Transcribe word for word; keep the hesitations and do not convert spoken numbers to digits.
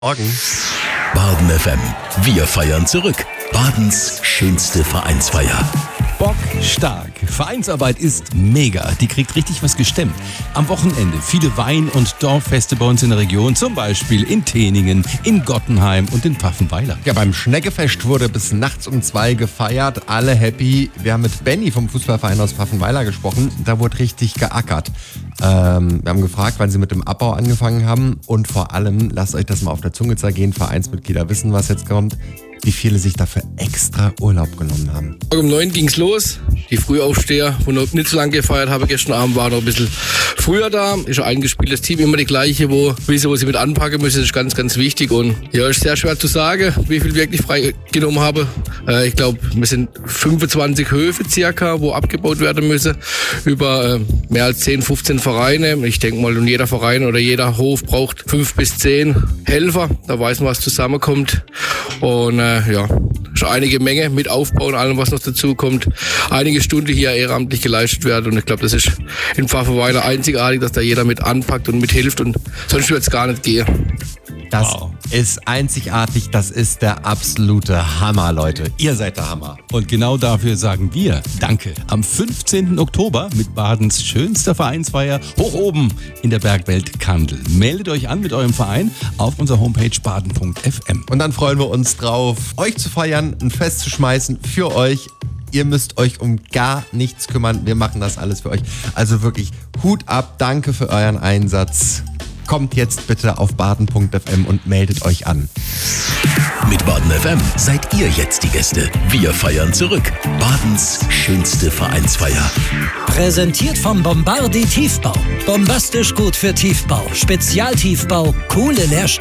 Morgen. Baden F M. Wir feiern zurück. Badens schönste Vereinsfeier. Bock stark. Vereinsarbeit ist mega. Die kriegt richtig was gestemmt. Am Wochenende viele Wein- und Dorffeste bei uns in der Region. Zum Beispiel in Teningen, in Gottenheim und in Pfaffenweiler. Ja, beim Schneckefest wurde bis nachts um zwei gefeiert. Alle happy. Wir haben mit Benny vom Fußballverein aus Pfaffenweiler gesprochen. Da wurde richtig geackert. Ähm, wir haben gefragt, wann sie mit dem Abbau angefangen haben. Und vor allem, lasst euch das mal auf der Zunge zergehen. Vereinsmitglieder wissen, was jetzt kommt. Wie viele sich dafür extra Urlaub genommen haben. Um neun ging's los. Die Frühaufsteher, wo noch nicht so lange gefeiert habe, gestern Abend war noch ein bisschen früher da. Ist ein eingespieltes Team, immer die gleiche, wo wissen, wo sie mit anpacken müssen. Das ist ganz, ganz wichtig. Und ja, ist sehr schwer zu sagen, wie viel wirklich freigenommen habe. Äh, ich glaube, wir sind fünfundzwanzig Höfe circa, wo abgebaut werden müssen. Über äh, mehr als zehn, fünfzehn Vereine. Ich denke mal, und jeder Verein oder jeder Hof braucht fünf bis zehn Helfer. Da weiß man, was zusammenkommt. Und äh, ja, schon einige Menge mit Aufbau und allem, was noch dazu kommt. Einige Stunden hier ehrenamtlich geleistet werden und ich glaube, das ist in Pfaffenweiler einzigartig, dass da jeder mit anpackt und mithilft und sonst würde es gar nicht gehen. Das Wow. ist einzigartig, das ist der absolute Hammer, Leute. Ihr seid der Hammer. Und genau dafür sagen wir Danke. Am fünfzehnten Oktober mit Badens schönster Vereinsfeier hoch oben in der Bergwelt Kandel. Meldet euch an mit eurem Verein auf unserer Homepage baden punkt f m. Und dann freuen wir uns drauf, euch zu feiern, ein Fest zu schmeißen für euch. Ihr müsst euch um gar nichts kümmern. Wir machen das alles für euch. Also wirklich Hut ab, danke für euren Einsatz. Kommt jetzt bitte auf baden punkt f m und meldet euch an. Mit Baden F M seid ihr jetzt die Gäste. Wir feiern zurück. Badens schönste Vereinsfeier. Präsentiert vom Bombardi Tiefbau. Bombastisch gut für Tiefbau. Spezialtiefbau, coole Leerstellen.